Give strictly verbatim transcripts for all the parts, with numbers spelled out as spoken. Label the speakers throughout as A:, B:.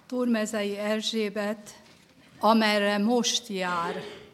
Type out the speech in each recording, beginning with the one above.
A: Turmezei Erzsébet, amerre most jár.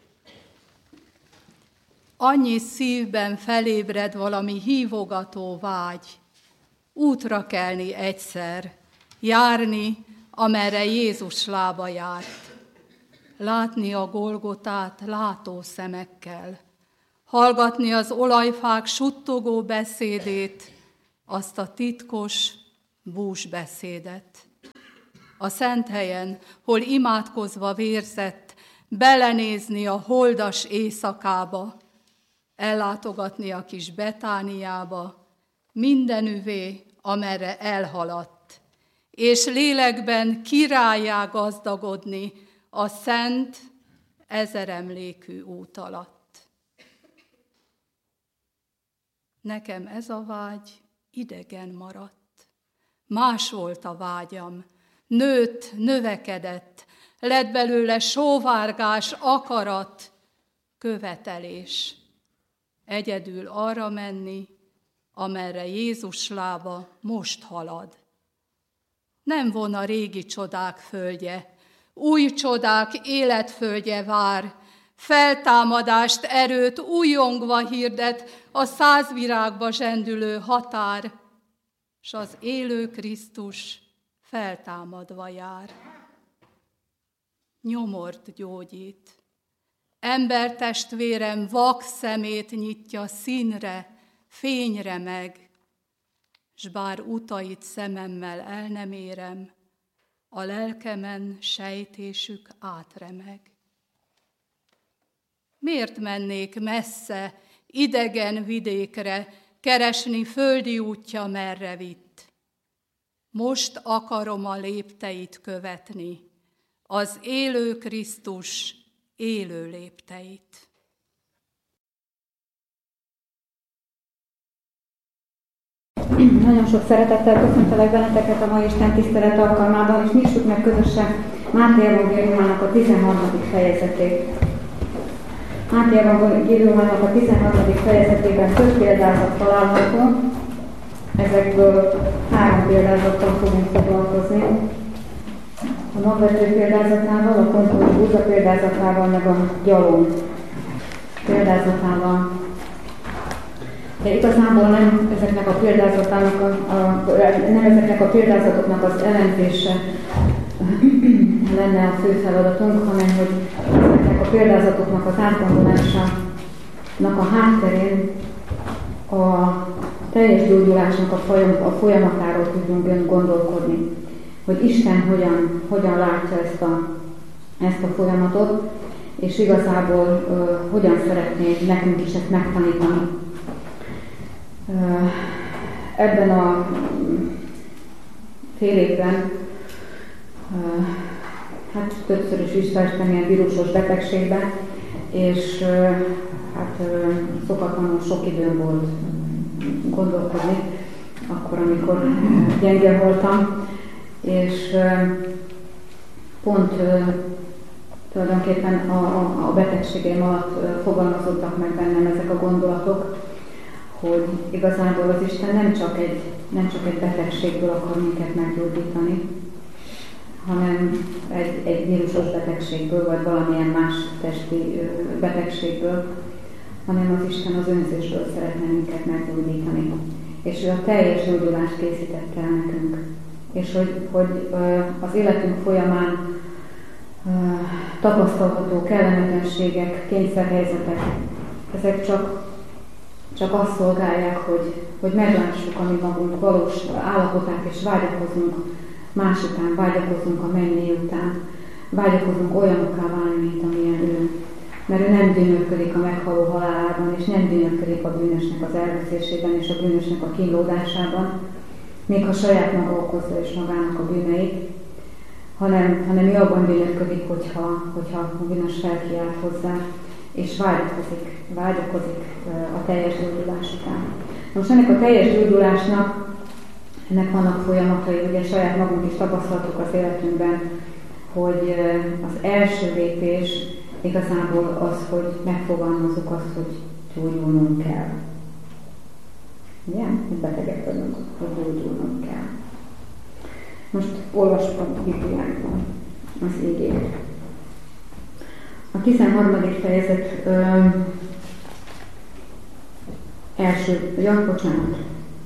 A: Annyi szívben felébred valami hívogató vágy, útra kelni egyszer, járni, amerre Jézus lába járt. Látni a Golgotát látó szemekkel, hallgatni az olajfák suttogó beszédét, azt a titkos búsbeszédet. A szent helyen, hol imádkozva vérzett, belenézni a holdas éjszakába, ellátogatni a kis Betániába, mindenüvé, amerre elhaladt, és lélekben királlyá gazdagodni a szent, ezeremlékű út alatt. Nekem ez a vágy idegen maradt. Más volt a vágyam, nőtt, növekedett, lett belőle sóvárgás, akarat, követelés. Egyedül arra menni, amerre Jézus lába most halad. Nem von a régi csodák földje, új csodák életföldje vár, feltámadást, erőt újongva hirdet a száz virágba zsendülő határ, s az élő Krisztus feltámadva jár. Nyomort gyógyít, embertestvérem vak szemét nyitja színre, fényre meg, s bár utait szememmel el nem érem, a lelkemen sejtésük átremeg. Miért mennék messze, idegen vidékre, keresni földi útja merre vitt? Most akarom a lépteit követni, az élő Krisztus élő lépteit.
B: Nagyon sok szeretettel köszöntelek benneteket a mai Isten tisztelet alkalmával, és nyissuk meg közösen Máté evangéliumának a tizenharmadik fejezetét. Máté evangéliumának a tizenharmadik fejezetében több példázat található, ezekből három példázattal fogunk foglalkozni. A magvető példázatával, a kontói búza példázatával, meg a gyalom példázatával. De igazából nem ezeknek a példázatoknak, a, a, nem ezeknek a példázatoknak az elemzése lenne a fő feladatunk, hanem hogy ezeknek a példázatoknak az átgondolásának a hátterén a teljes gyógyulásnak a, folyam, a folyamatáról tudjunk gondolkodni. Hogy Isten hogyan, hogyan látja ezt a, ezt a folyamatot, és igazából uh, hogyan szeretné nekünk is ezt megtanítani. Uh, ebben a fél évben uh, hát többször is vizsgáltam ilyen vírusos betegségben, és uh, hát uh, szokatlanul sok időm volt gondolkodni, akkor, amikor gyenge voltam, és uh, pont uh, tulajdonképpen a, a, a betegségem alatt uh, fogalmazódtak meg bennem ezek a gondolatok, hogy igazából az Isten nem csak egy, nem csak egy betegségből akar minket meggyógyítani, hanem egy, egy vírusos betegségből, vagy valamilyen más testi betegségből, hanem az Isten az önzésből szeretne minket meggyógyítani. És ő a teljes gyógyulást készítette el nekünk. És hogy, hogy az életünk folyamán tapasztalható kellemetlenségek, kényszerhelyzetek, ezek csak Csak azt szolgálják, hogy, hogy meglássuk a mi magunk valós állapotát, és vágyakozunk más után, vágyakozunk a mennyei után, vágyakozunk olyanokká válni, mint amilyen ő. Mert ő nem gyönyörködik a meghaló halálában, és nem gyönyörködik a bűnösnek az elveszésében, és a bűnösnek a kínlódásában, még ha saját maga okozza és magának a bűneit, hanem, hanem ő abban gyönyörködik, hogyha, hogyha a bűnös felkiált hozzá, és vágyakozik, vágyakozik a teljes gyógyulás után. Most ennek a teljes gyógyulásnak, ennek vannak folyamatai, ugye saját magunk is tapasztaltuk az életünkben, hogy az első lépés igazából az, hogy megfogalmazzuk azt, hogy gyógyulnunk kell. Ugye? Betegek vagyunk, hogy gyógyulnunk kell. Most olvasom a Bibliákban az igét. A tizenharmadik fejezet ö, első, ja, bocsánat.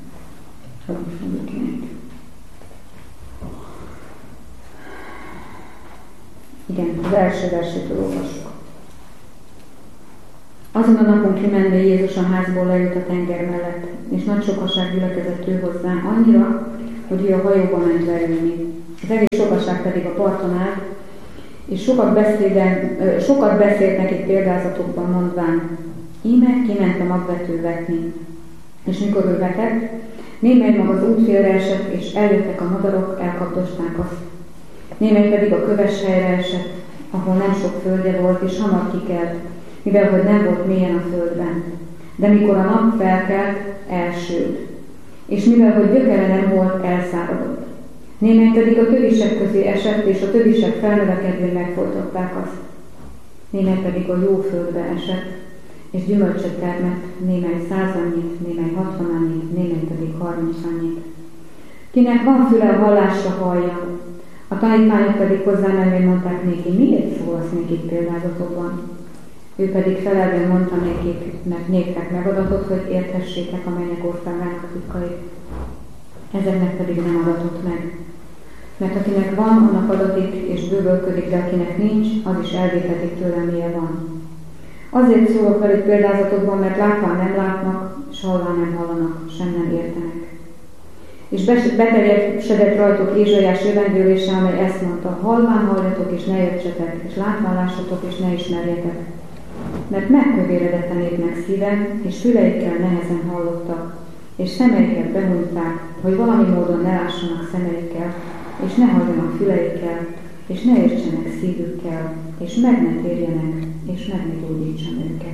B: Igen, az első versétől olvassuk. Azon a napon kimenve Jézus a házból leült a tenger mellett, és nagy sokaság gyülekezett ő hozzá, annyira, hogy ő a hajóba ment leülni. Az egész sokaság pedig a parton állt, és sokat, beszéden, sokat beszélt nekik példázatokban, mondván, íme kiment a magvető vetni. És mikor ő vetett, némely mag az útfélre esett, és eljöttek a madarak, elkapdosták azt. Némely pedig a köves helyre esett, ahol nem sok földje volt, és hamar kikelt, mivel hogy nem volt mélyen a földben. De mikor a nap felkelt, elsült, és mivel hogy gyökere nem volt, elszáradott. Némely pedig a tövisek közé esett, és a tövisek felnövekedvén megfojtották azt. Némely pedig a jó földbe esett, és gyümölcsöt termett, némely százannyit, némely hatvanannyit, némely pedig harmincannyit. Kinek van füle a hallásra, hallja. A tanítványok pedig hozzámenvén mondták néki, miért szólsz nékik példázatokban? Ő pedig felelve mondta nékik, mert néktek megadatott, hogy érthessétek a mennyek országának titkait. Ezeknek pedig nem adatott meg. Mert akinek van, annak adatik és bővölködik, de akinek nincs, az is elvétetik tőle, milyen van. Azért szólok velük példázatokban, mert látván nem látnak, és hallván nem hallanak, sem nem értenek. És beterjedsedett rajtok Ézsaiás jövendőlése, amely ezt mondta, hallván halljatok, és ne értsetek, és látván lássatok, és ne ismerjetek. Mert megkövéredett a népnek szíve, és füleikkel nehezen hallottak, és szemeiket behúnyták, hogy valami módon ne lássanak szemeikkel, és ne halljanak füleikkel, és ne értsenek szívükkel, és meg ne térjenek, és meg ne gyógyítsam őket.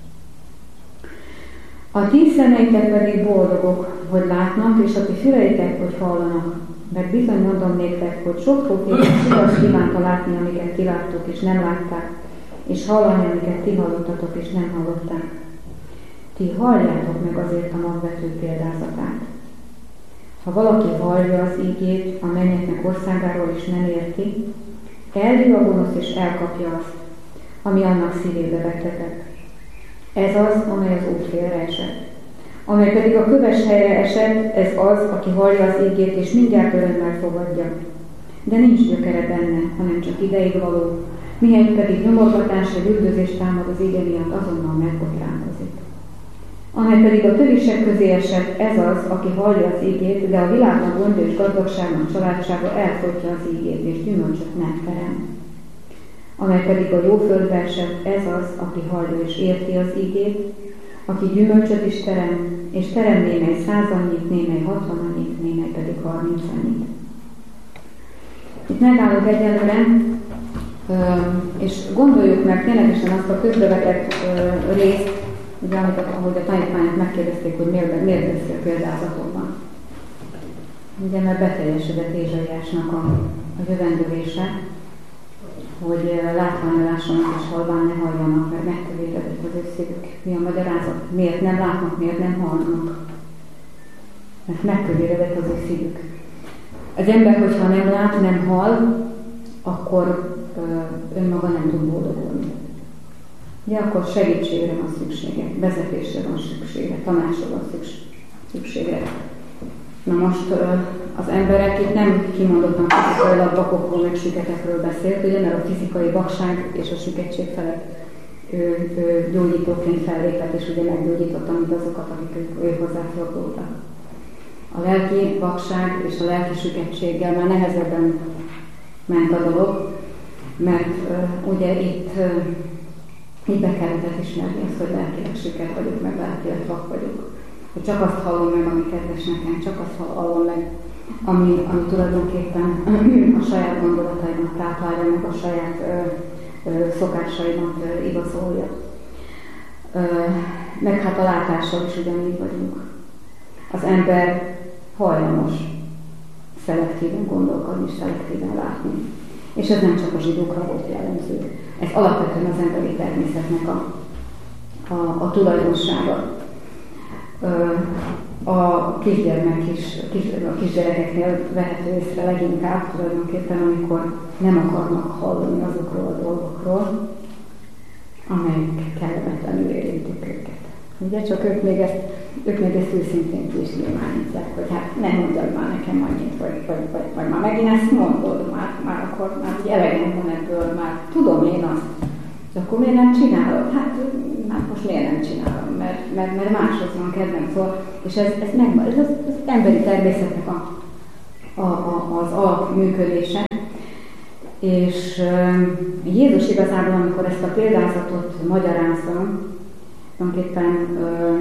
B: A ti szemeitek pedig boldogok, hogy látnak, és a ti füleitek, hogy hallanak. Mert bizony mondom néktek, hogy sok proféta igaz kívánta látni, amiket ti láttok, és nem látták, és hallani, amiket ti hallottatok, és nem hallották. Ti halljátok meg azért a magvető példázatát. Ha valaki hallja az ígét a mennyeknek országáról, és nem érti, eljön a gonosz, és elkapja azt, ami annak szívébe vettetek. Ez az, amely az útfélre esett. Amely pedig a köves helyre esett, ez az, aki hallja az ígét, és mindjárt örömmel fogadja. De nincs gyökere benne, hanem csak ideig való, mihelyt pedig nyomorgatás vagy üldözés támad az íge miatt, azonnal megbotránkozik. Amely pedig a tövisek közé esett, ez az, aki hallja az ígét, de a világnak gondja és gazdagságnak családsága elfogyja az ígét, és gyümölcsöt nem terem. Amely pedig a jó földbe esett, ez az, aki hallja és érti az ígét, aki gyümölcsöt is terem, és terem némely százannyit, némely hatvanannyit, némely pedig harmincannyit. Itt megállunk egyelőre, és gondoljuk meg ténylegesen azt a közbevetett részt, ugye, amit, ahogy a tanítványok megkérdezték, hogy miért, miért beszél példázatokban. Ugye, mert beteljesedett Ézsaiásnak a, a jövendőlése, hogy látván ne lássanak és hallván ne halljanak, mert megkövéredett az ő szívük. Mi a magyarázat? Miért nem látnak, miért nem hallanak? Mert megkövéredett az ő szívük. Az ember, hogyha nem lát, nem hall, akkor ö, önmaga nem tud boldogulni. Ugye akkor segítségre van szüksége, vezetésre van szüksége, tanácsra van szüksége. Na most az emberek itt nem kimondottan fizikailag vakokról, meg süketekről beszélt, ugye, mert a fizikai vakság és a süketség felett ő, ő gyógyítóként fellépett, és ugye meggyógyította mindazokat, akik ő, ő hozzáfordultak. A lelki vakság és a lelki sükettséggel már nehezebben ment a dolog, mert uh, ugye itt, uh, itt be kellett ismerni azt, hogy lelkileg süket vagyok, meg lelkileg vak vagyok. Hogy csak azt hallom meg, ami kedves nekem, csak azt hallom meg, ami, ami tulajdonképpen a saját gondolataimat táplálja, meg a saját ö, ö, szokásaimat ö, igazolja. Ö, meg hát a látással is ugyanígy vagyunk. Az ember hajlamos szelektíven gondolkodni, szelektíven látni. És ez nem csak a zsidókra volt jellemző. Ez alapvetően az emberi természetnek a, a, a tulajdonsága. a kisgyermek is, kis, a kisgyerekeknél vehető észre leginkább tulajdonképpen, amikor nem akarnak hallani azokról a dolgokról, amelyek kellemetlenül érintik őket. Ugye csak ők még ezt, ők még ezt őszintén is nyilvánítják, hogy hát ne mondjad már nekem annyit, vagy, vagy, vagy, vagy már megint ezt mondod, már, már akkor már elegem van ebből, már tudom én azt, de akkor miért nem csinálod? Hát, hát most miért nem csinálom, mert, mert, mert máshoz van kedvem, szóval, és ez, ez, meg, ez az, az emberi természetnek a, a, a, az alapműködése. És uh, Jézus igazából, amikor ezt a példázatot magyarázza, tulajdonképpen uh,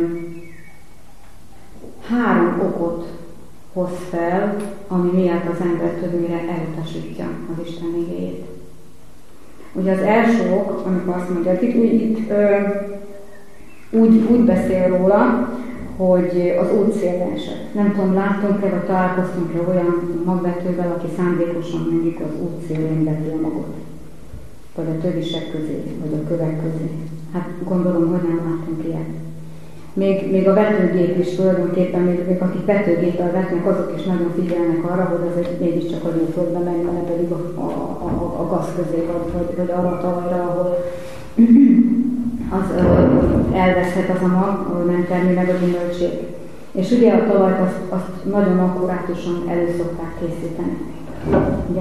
B: három okot hoz fel, ami miatt az ember többnyire elutasítja az Isten igéjét. Ugye az első ok, amikor azt mondja, hogy itt, itt uh, úgy, úgy beszél róla, hogy az útszélre esett. Nem tudom, láttunk-e, vagy találkoztunk-e olyan magvetővel, aki szándékosan mondjuk az útszélén veti a magot? Vagy a tövisek közé, vagy a kövek közé. Hát gondolom, hogy nem láttunk ilyet. Még, még a vetőgép is tulajdonképpen, még, még akik vetőgéppel vetnek, azok is nagyon figyelnek arra, hogy az egy mégiscsak a lóföldbe menjen, ne pedig a, a, a, a gaz közé, vagy, vagy, vagy arra a talajra, ahol az ö, elveszhet az a mag, ahol nem termel meg a gyümölcsét. És ugye a talajt azt, azt nagyon akkurátusan elő szokták készíteni. Ugye?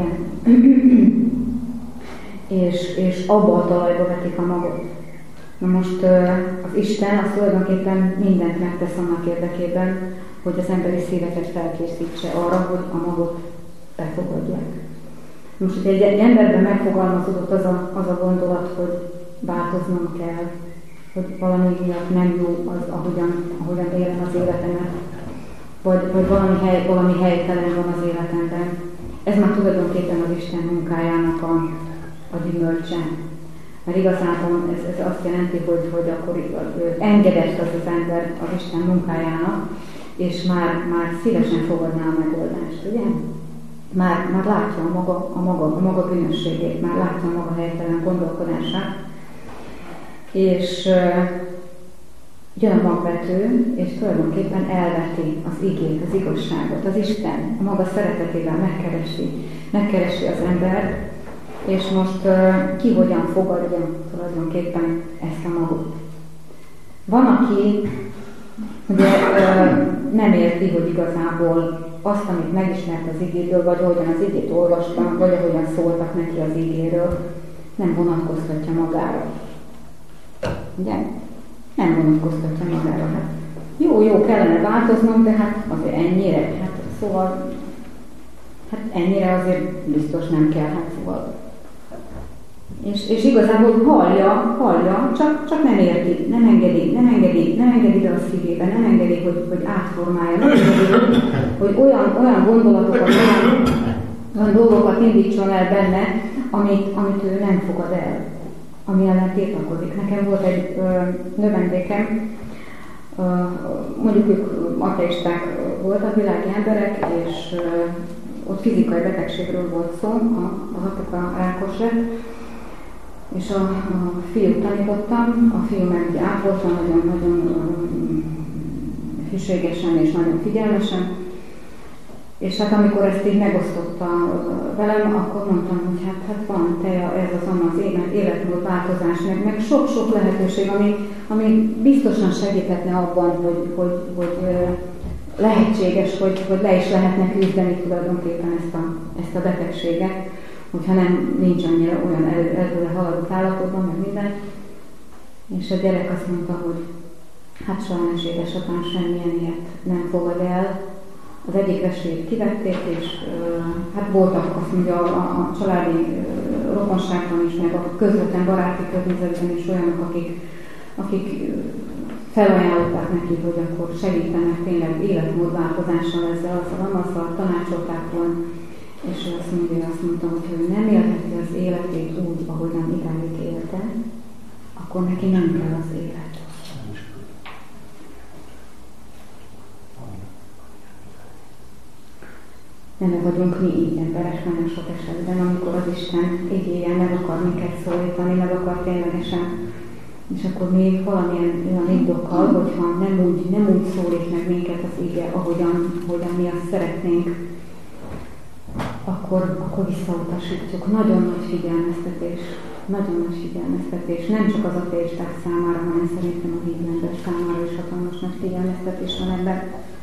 B: és, és abba a talajba vetik a magot. Na most az Isten az tulajdonképpen mindent megtesz annak érdekében, hogy az emberi szíveket felkészítse arra, hogy a magot befogadják. Most, hogy egy, egy emberben megfogalmazódott az a, az a gondolat, hogy változnom kell, hogy valami miatt nem jó az, ahogyan, ahogyan élem az életemet, vagy, vagy valami, hely, valami helytelen van az életemben. Ez már tulajdonképpen az Isten munkájának a, a gyümölcse. Mert igazából ez, ez azt jelenti, hogy, hogy akkor engedett az az ember az Isten munkájának, és már, már szívesen fogadná a megoldást, ugye? Már, már látja a maga, a, maga, a maga bűnösségét, már látja a maga helytelen gondolkodását, és uh, jön a magvető, és tulajdonképpen elveti az igét, az igazságot, az Isten a maga szeretetével megkeresi, megkeresi az embert, és most uh, ki hogyan fogadja tulajdonképpen ezt a magot. Van, aki ugye, uh, nem érti, hogy igazából azt, amit megismert az igéből, vagy ahogyan az igét olvasta, vagy ahogyan szóltak neki az igéről, nem vonatkoztatja magára. Ugye? Nem vonatkoztatja magára. Hát jó, jó, kellene változnom, de hát azért ennyire. Hát szóval, hát ennyire azért biztos nem kell, hát szóval. És, és igazából hallja, hallja, csak, csak nem érti, nem engedi, nem engedi, nem engedi be a szívébe, nem engedi, hogy, hogy átformálja, nem engedi, hogy olyan, olyan gondolatokat, olyan, olyan dolgokat indítson el benne, amit, amit ő nem fogad el, ami ellen tiltakozik. Nekem volt egy ö, növendékem, ö, mondjuk ők ateisták voltak, világi emberek, és ö, ott fizikai betegségről volt szó, az apuka rákos lett, és a, a fiút tanítottam, a fiú meg ugye ápolta, nagyon-nagyon hűségesen és nagyon figyelmesen, és hát amikor ezt így megosztotta velem, akkor mondtam, hogy hát, hát van teja, ez az az élet, életmód változás, meg, meg sok-sok lehetőség, ami, ami biztosan segíthetne abban, hogy, hogy, hogy lehetséges, hogy, hogy le is lehetne küzdeni tulajdonképpen ezt a, ezt a betegséget, hogyha nem nincs annyira olyan elő, előre haladott állapotban, meg minden. És a gyerek azt mondta, hogy hát sajnos édesapám semmilyen ilyet nem fogad el. Az egyik esélyt kivették, és uh, hát voltak azt mondja a, a családi uh, rokonságban is, meg a közvetlen baráti környezetben is olyanok, akik, akik uh, felajánlották neki, hogy akkor segítenek tényleg életmódváltozással ezzel, azzal, amazzal tanácsolták volna. És ő azt mondja, azt mondta, hogy ő nem élheti az életét úgy, ahogyan idáig élte, akkor neki nem kell az élet. Nem vagyunk mi így emberek nagyon sok esetben, amikor az Isten igéje meg akar minket szólítani, meg akar ténylegesen és akkor még valamilyen olyan indokkal, hogyha nem úgy, nem úgy szólít meg minket az ige, ahogyan, ahogyan mi azt szeretnénk, akkor, akkor visszautasítjuk. Nagyon nagy figyelmeztetés, nagyon nagy figyelmeztetés. Nem csak az ateisták számára, hanem szerintem a hívő számára is hatalmas nagy figyelmeztetés van ebben.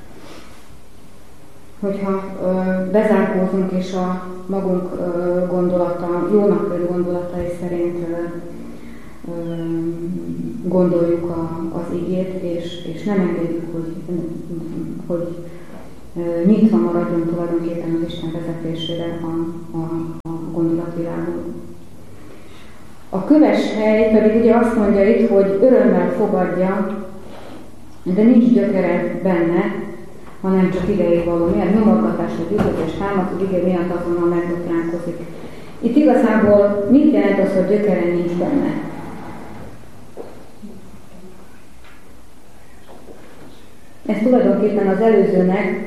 B: Hogyha ö, bezárkózunk és a magunk ö, gondolata, jónak vett gondolatai szerint ö, ö, gondoljuk a, az igét, és, és nem engedjük, hogy, hogy ö, nyitva maradjon tulajdonképpen az Isten vezetésére a, a, a gondolatvilágon. A köves hely pedig ugye azt mondja itt, hogy örömmel fogadja, de nincs gyökere benne, hanem csak ideig való. Milyen nyomorgatás, hogy üldözés támad, hogy ige miatt azonnal megbotránkozik. Itt igazából mit jelent az, hogy gyökere nincs benne? Ez tulajdonképpen az előzőnek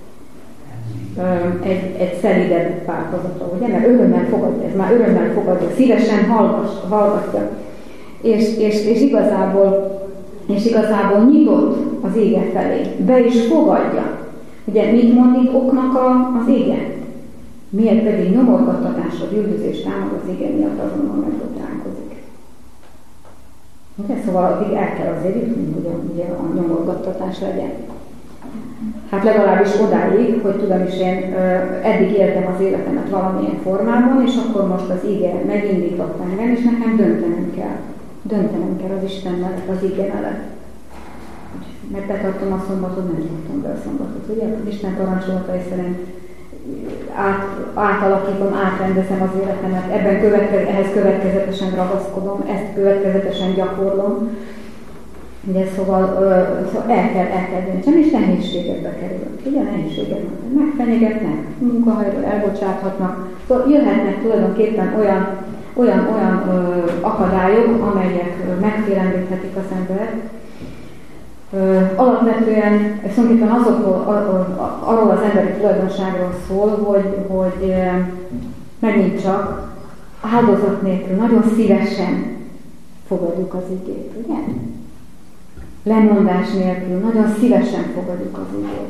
B: egy, egy szelidebb változata, ugye? Mert örömmel fogadja, ez már örömmel fogadja, szívesen hallgatja. És, és, és, igazából, és igazából nyitott az ége felé, be is fogadja. Ugye mit mond itt oknak a, az ége? Miért pedig nyomorgattatás, vagy üldözés támad az ége miatt azonnal megbotránkozik. Ugye? Szóval addig el kell azért jutni, hogy a, ugye a nyomorgattatás legyen. Hát legalábbis odáig, hogy tudom is én ö, eddig éltem az életemet valamilyen formában, és akkor most az ige megindított engem, és nekem döntenem kell. Döntenem kell az Isten mellett, az ige mellett. Mert betartom a szombatot, nem tartom be a szombatot. Ugye? Az Isten parancsolatai szerint át, átalakítom, átrendezem az életemet, ebben következ, ehhez következetesen ragaszkodom, ezt következetesen gyakorlom. Ugye, szóval, ö, szóval el kell, el kell döntsem, és nehézségekbe kerülök. Ugye, nehézségekbe megfenyegetnek, munkahelyről elbocsáthatnak. Szóval jöhetnek tulajdonképpen olyan, olyan, olyan ö, akadályok, amelyek megfélemlíthetik az embert. Ö, alapvetően ez tulajdonképpen azokról, a, a, arról az emberi tulajdonságról szól, hogy, hogy ö, megint csak áldozat nélkül nagyon szívesen fogadjuk az igét, ugye? Lemondás nélkül, nagyon szívesen fogadjuk az igét.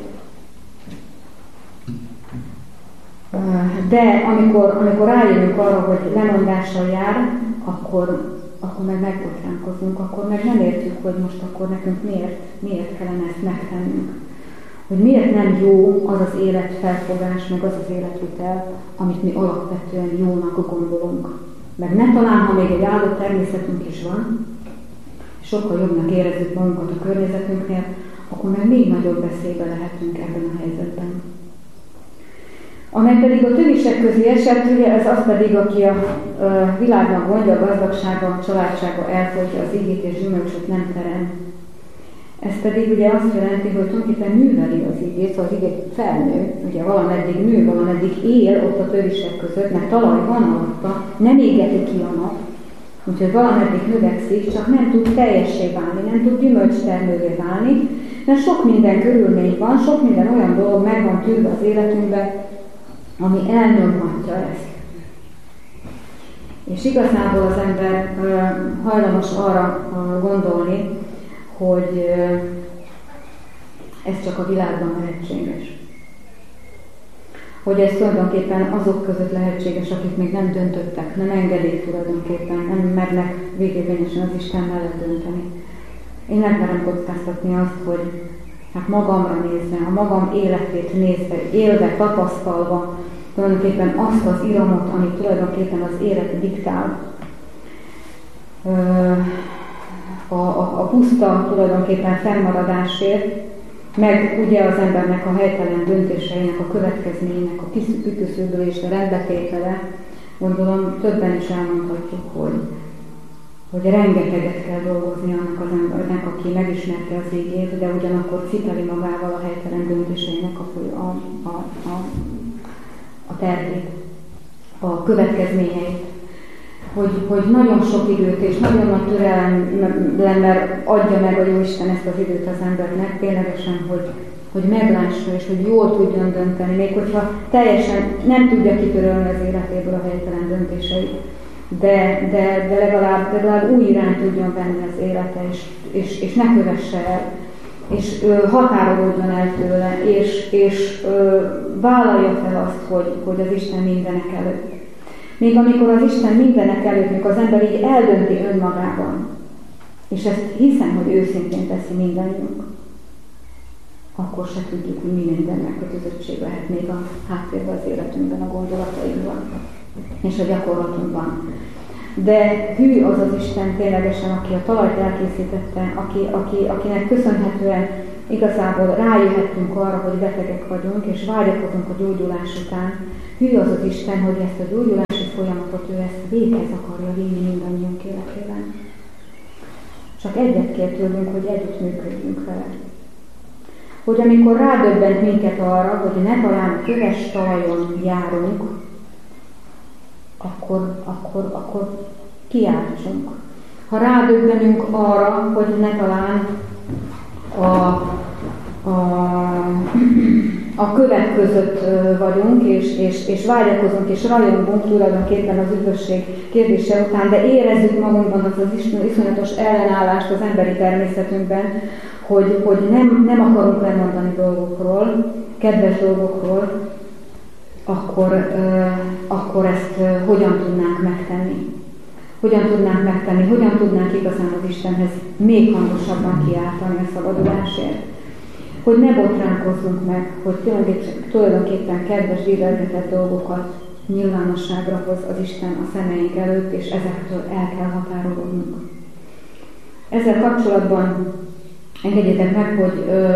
B: De amikor, amikor rájövünk arra, hogy lemondással jár, akkor, akkor meg megbotránkozunk, akkor meg nem értjük, hogy most akkor nekünk miért, miért kellene ezt megtennünk. Hogy miért nem jó az az életfelfogás, meg az az életvitel, amit mi alapvetően jónak gondolunk. Meg ne talán, ha még egy áldott természetünk is van, sokkal jobbnak érezzük magunkat a környezetünknél, akkor meg még nagyobb veszélybe lehetünk ebben a helyzetben. Amely pedig a tövisek közé esett, ugye ez az pedig, aki a, a világnak gondja, a gazdagsága, a családsága elfogyja az igét és gyümölcsöt nem terem. Ez pedig ugye azt jelenti, hogy tulajdonképpen műveli az igét, szóval az igét felnő, ugye valameddig nő, valameddig él ott a tövisek között, mert talaj van alatta, nem égeti ki a nap, úgyhogy valameddig növekszik, csak nem tud teljessé válni, nem tud gyümölcstermővé válni, mert sok minden körülmény van, sok minden olyan dolog meg van tűrve az életünkben, ami elnyomhatja ezt. És igazából az ember uh, hajlamos arra uh, gondolni, hogy uh, ez csak a világban lehetséges. Hogy ez tulajdonképpen azok között lehetséges, akik még nem döntöttek, nem engedik tulajdonképpen, nem mernek végérvényesen az Isten mellett dönteni. Én nem merem kockáztatni azt, hogy hát magamra nézve, a magam életét nézve, élve, tapasztalva, tulajdonképpen azt az iramot, amit tulajdonképpen az élet diktál. A, a, a puszta tulajdonképpen fennmaradásért, meg ugye az embernek a helytelen döntéseinek, a következménynek, a kiküszöbölésre, rendbetétele, gondolom többen is elmondhatjuk, hogy, hogy rengeteget kell dolgozni annak az embernek, aki megismerte az igét, de ugyanakkor cipeli magával a helytelen döntéseinek a, a, a, a, a terhét, a következményeit. Hogy, hogy nagyon sok időt és nagyon nagy türelemmel adja meg a Jóisten ezt az időt az embernek, ténylegesen, hogy, hogy meglássa és hogy jól tudjon dönteni, még hogyha teljesen nem tudja kitörölni az életéből a helytelen döntéseit. de, de, de legalább, legalább új irányt tudjon venni az élete, és, és, és ne kövesse el, és ö, határolódjon el tőle, és, és ö, vállalja fel azt, hogy, hogy az Isten mindenek előtt. Még amikor az Isten mindenek előtt, mikor az ember így eldönti önmagában, és ezt hiszem, hogy őszintén teszi mindannyiunk, akkor se tudjuk, hogy mi minden megkötözöttség lehet még a háttérben az életünkben, a gondolatainkban és a gyakorlatunkban. De hű az az Isten ténylegesen, aki a talajt elkészítette, aki, aki, akinek köszönhetően igazából rájöhettünk arra, hogy betegek vagyunk, és vágyakozunk a gyógyulás után. Hű az az Isten, hogy ezt a gyógyulási folyamatot ő ezt véghez akarja vinni mindannyiunk életében. Csak egyet kér tőlünk, hogy együtt működjünk vele. Hogy amikor rádöbbent minket arra, hogy ne talán köves talajon járunk, akkor, akkor, akkor kiáltsunk. Ha rádöbbenünk arra, hogy ne talán a, a, a kövek között vagyunk, és, és, és vágyakozunk, és rajongunk tulajdonképpen az üdvösség kérdése után, de érezzük magunkban az az iszonyatos ellenállást az emberi természetünkben, hogy, hogy nem, nem akarunk lemondani dolgokról, kedves dolgokról, akkor, uh, akkor ezt uh, hogyan tudnánk megtenni? Hogyan tudnánk megtenni? Hogyan tudnánk igazán az Istenhez még hangosabban kiáltani a szabadulásért? Hogy ne botránkozzunk meg, hogy tulajdonképpen kedves, dízelgetett dolgokat nyilvánosságra hoz az Isten a szemeink előtt, és ezektől el kell határolódnunk. Ezzel kapcsolatban engedjétek meg, hogy ö,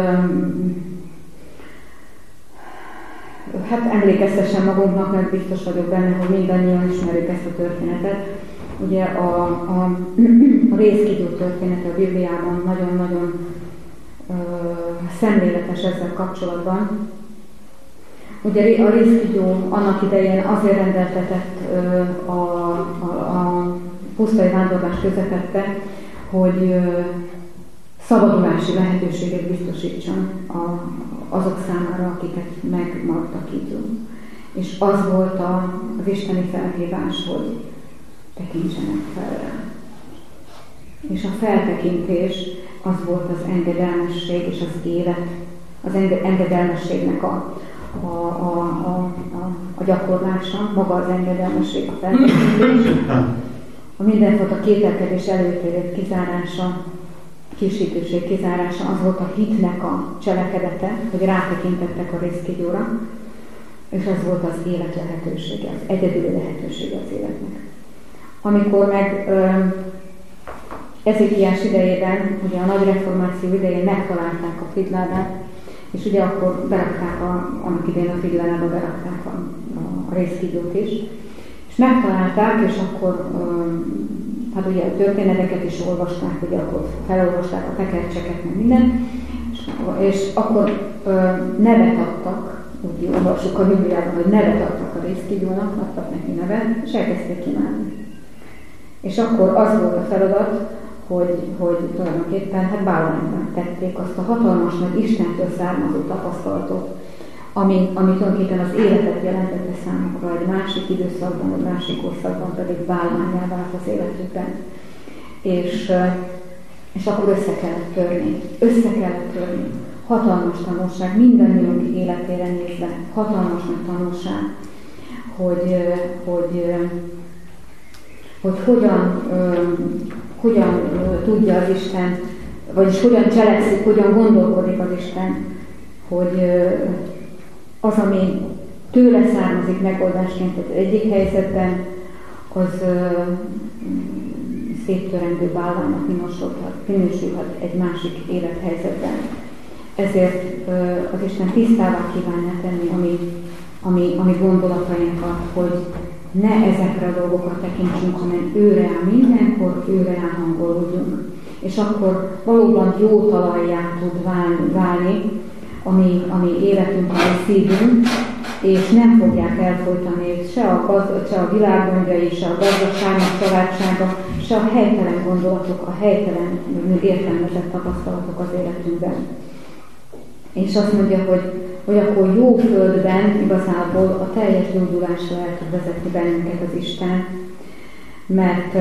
B: hát emlékeztessen magunknak, mert biztos vagyok benne, hogy mindannyian ismerjük ezt a történetet. Ugye a, a, a rézkígyó története a Bibliában nagyon-nagyon ö, szemléletes ezzel kapcsolatban. Ugye a rézkígyó annak idején azért rendeltetett ö, a, a, a pusztai vándorlás közepette, hogy ö, szabadulási lehetőséget biztosítson a, azok számára, akiket megmaradtak így. És az volt a, az isteni felhívás, hogy tekintsenek fel rá. És a feltekintés az volt az engedelmesség és az élet, az enge, engedelmességnek a, a, a, a, a, a gyakorlása, maga az engedelmesség, a feltekintés, a mindenfajta kételkedés előítélet kizárása, kísítőség kizárása, az volt a hitnek a cselekedete, hogy rátekintettek a rézkígyóra, és az volt az élet lehetősége, az egyedüli lehetősége az életnek. Amikor meg Ezékiás idejében, ugye a nagy reformáció idején megtalálták a figyládát, és ugye akkor berakták, a, annak idején a figládába berakták a, a, a rézkígyót is, és megtalálták, és akkor hát ugye a történeteket is olvasták, ugye akkor felolvasták a tekercseket, meg minden, és, és akkor ö, nevet adtak, úgy olvassuk a Bibliában, hogy nevet adtak a rézkígyónak, adtak neki nevet, és elkezdték imádni. És akkor az volt a feladat, hogy, hogy tulajdonképpen hát bálványban tették azt a hatalmas nagy Istentől származó tapasztalatot, ami, ami tulajdonképpen az életet jelentette számukra, egy másik időszakban, egy másik korszakban pedig bálvánnyá vált az életükben. És, és akkor össze kellett törni. Össze kellett törni. Hatalmas tanulság, mindannyiunk életére nézve, hatalmas nagy tanulság, hogy, hogy, hogy hogyan, hogyan tudja az Isten, vagyis hogyan cselekszik, hogyan gondolkodik az Isten, hogy az, ami tőle származik megoldásként az egyik helyzetben, az uh, széttörendő bálványnak minősülhet egy másik élethelyzetben. Ezért uh, az Isten tisztává kívánja tenni a mi, ami, ami gondolatainkat, hogy ne ezekre a dolgokra tekintsünk, hanem őre áll mindenkor, őre áll hangolódjunk. És akkor valóban jó talajjá tud válni, válni ami, ami életünk, ami szívünk, és nem fogják elfolytani se a, gazd, se a világgondjai, se a gazdaságnak családsága, se a helytelen gondolatok, a helytelen értelmezett tapasztalatok az életünkben. És azt mondja, hogy, hogy akkor jó földben igazából a teljes gyógyulásra el tud vezetni bennünket az Isten, mert,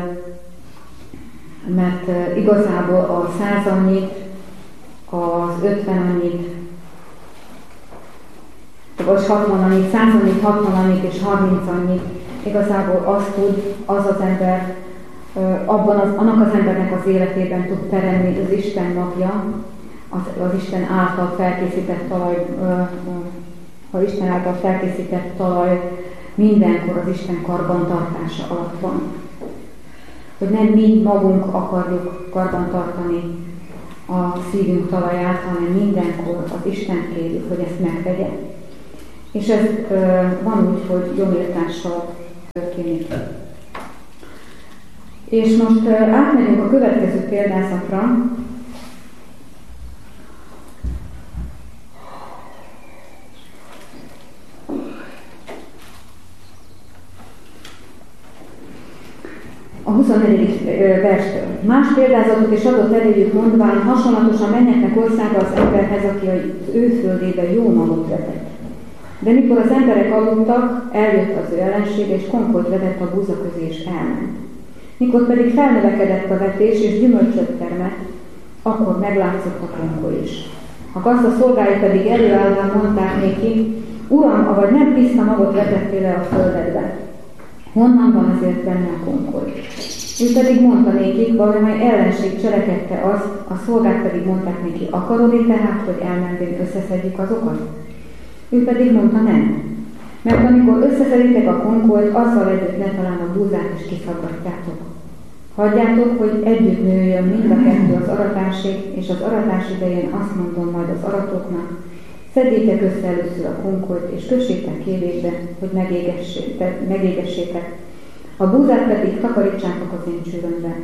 B: mert igazából a száz annyit, az ötven annyit, vagy hatvan annyit, száz annyit, hatvan annyit és harminc annyit, igazából azt tud az az ember, abban az, annak az embernek az életében tud teremni az Isten napja, az, az Isten által felkészített talaj, az Isten által felkészített talaj mindenkor az Isten karbantartása alatt van. Hogy nem mi magunk akarjuk karbantartani a szívünk talaját, hanem mindenkor az Isten kérjük, hogy ezt megtegye. És ez van úgy, hogy jóméltással történik. És most átmegyünk a következő példázatra. A huszonnegyedik verstől. Más példázatot is adott eléjük mondván, hasonlatosan mennyeknek országa az emberhez, aki az ő földébe jó magot vetett. De mikor az emberek aludtak, eljött az ő ellensége, és konkolyt vetett a búza közé, és elment. Mikor pedig felnövekedett a vetés, és gyümölcsöt termett, akkor meglátszott a konkoly is. A gazda szolgái pedig előállván mondták néki, Uram, avagy nem tiszta magot vetettél le a földedbe? Honnan van ezért benne a konkoly? Ő pedig mondta nékik, valamely ellenség cselekedte azt, a szolgák pedig mondták néki, akarod-e tehát, hogy elmenvén összeszedjük azokat? Ő pedig mondta, nem. Mert amikor összeszeditek a konkolyt, azzal együtt ne talán a búzát is kiszaggatjátok. Hagyjátok, hogy együtt nőjön mind a kettő az aratásig, és az aratás idején azt mondom majd az aratóknak, szedjétek össze először a konkolyt, és kössétek kélékbe, hogy megégessétek. A búzát pedig takarítsátok az én csőrömbe.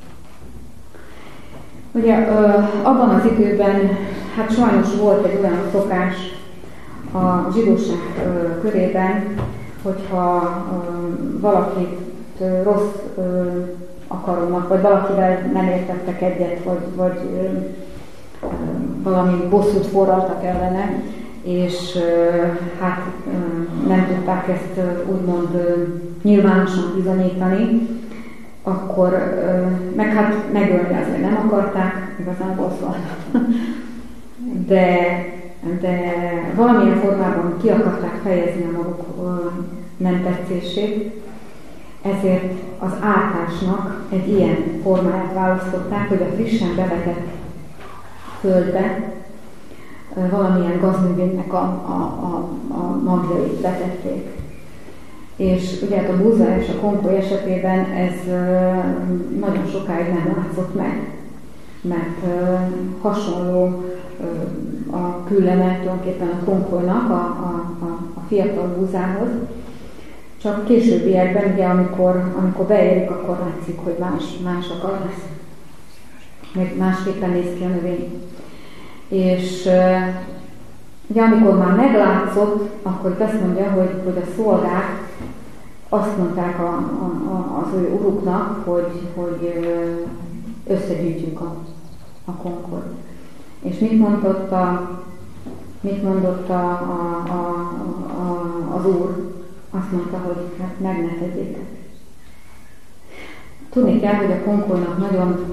B: Ugye abban az időben, hát sajnos volt egy olyan szokás a zsidóság körében, hogyha valakit rossz akarónak, vagy valakivel nem értettek egyet, vagy, vagy valami bosszút forraltak ellene, és hát nem tudták ezt úgymond nyilvánosan bizonyítani, akkor meg hát megölni azért nem akarták, igazából szóval. De, de valamilyen formában ki akarták fejezni a maguk nem tetszését, ezért az ártásnak egy ilyen formáját választották, hogy a frissen bevetett földbe valamilyen gaznövénynek a, a, a, a magjait vetették. És ugye a búza és a konkoly esetében ez nagyon sokáig nem látszott meg, mert hasonló a külleme tulajdonképpen a konkolynak a, a, a, a fiatal búzához, csak későbbiekben, ugye, amikor, amikor beérik, akkor látszik, hogy más, más akar lesz. Meg másképpen néz ki a növény. És ugye amikor már meglátszott, akkor azt mondja, hogy, hogy a szolgák azt mondták a, a, az ő uruknak, hogy, hogy összegyűjtjük a, a konkolyt. És mit mondott, a, mit mondott a, a, a, a, az úr? Azt mondta, hogy hát meg ne tegyétek. Tudni kell, hogy a konkolynak nagyon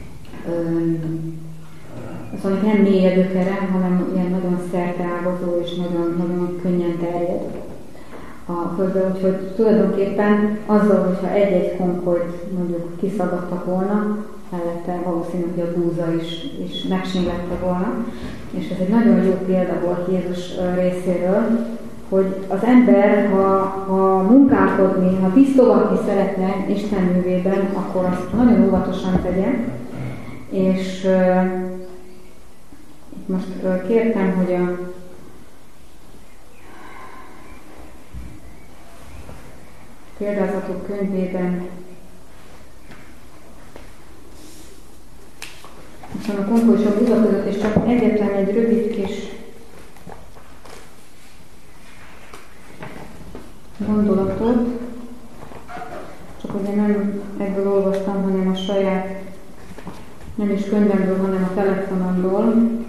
B: szóval nem mély a gyökere, hanem ilyen nagyon szerteágazó és nagyon, nagyon könnyen terjed a földbe. Úgyhogy tulajdonképpen azzal, hogyha egy-egy konkolyt mondjuk kiszaggattak volna, mellette valószínűleg, hogy a búza is, is megsínlette volna. És ez egy nagyon jó példa volt Jézus részéről, hogy az ember, ha, ha munkálkodni, ha tisztogatni szeretne Isten művében, akkor azt nagyon óvatosan tegye. És uh, most uh, kértem, hogy a példázatok könyvében most a konkoly és a búza között, és csak egyetlen egy rövid kis gondolatot, csak ugye nem ebből olvastam, hanem a saját, nem is könyvemből, hanem a telefonomból.